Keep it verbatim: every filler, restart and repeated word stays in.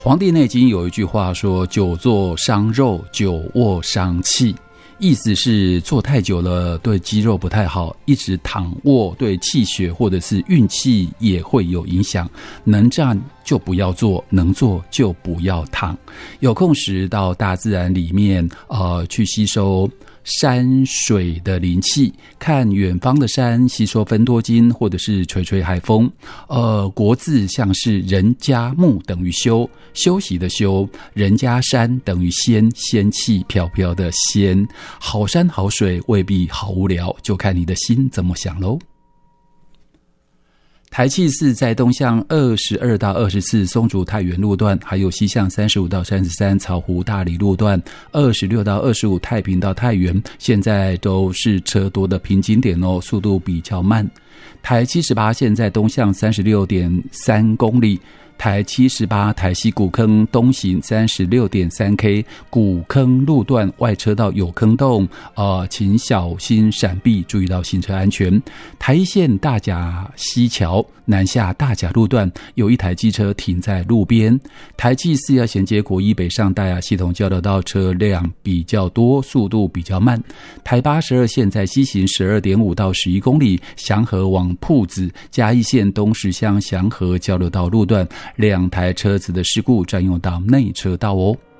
黄帝内经有一句话说，久坐伤肉，久卧伤气，意思是坐太久了对肌肉不太好，一直躺卧对气血或者是运气也会有影响，能站就不要坐，能坐就不要躺。有空时到大自然里面呃，去吸收山水的灵气，看远方的山，吸收芬多精，或者是吹吹海风。呃，国字像是人家木等于休，休息的休；人家山等于仙，仙气飘飘的仙。好山好水未必好无聊，就看你的心怎么想咯。台气寺在东向二十二到二十四松竹太原路段，还有西向三十五到三十三草湖大理路段，二十六到二十五太平到太原，现在都是车多的瓶颈点哦，速度比较慢。台七十八现在东向 三十六点三公里，台七十八台西古坑东行 三十六点三K， 古坑路段外车道有坑洞，呃，请小心闪避，注意到行车安全。台一线大甲溪桥南下大甲路段有一台机车停在路边。台七四要衔接国一北上大雅系统交流道，车辆比较多，速度比较慢。台八十二线在西行 十二点五到十一公里，祥和往朴子嘉义线东石乡祥和交流道路段，两台车子的事故占用到内车道哦。